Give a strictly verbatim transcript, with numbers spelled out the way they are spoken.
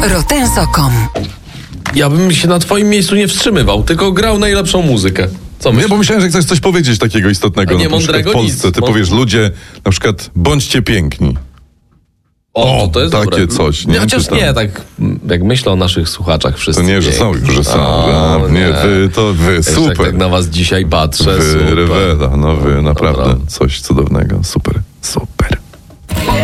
rotenso kropka com. Ja bym się na twoim miejscu nie wstrzymywał, tylko grał najlepszą muzykę. Co Nie, myślisz? bo myślałem, że chcesz coś powiedzieć takiego istotnego. A nie na przykład mądrego w Polsce. nic. Ty Mąd- powiesz, ludzie, na przykład, bądźcie piękni. O, to, to jest takie dobre. coś, nie? Nie, chociaż Czy tam- nie, tak mm, jak myślę o naszych słuchaczach wszyscy. To nie, że są już, że są. O, A, nie, wy, to wy, Wiesz, super. Jak tak na was dzisiaj patrzę, Wy, super. rewela, no wy, naprawdę Dobra. coś cudownego. Super, super.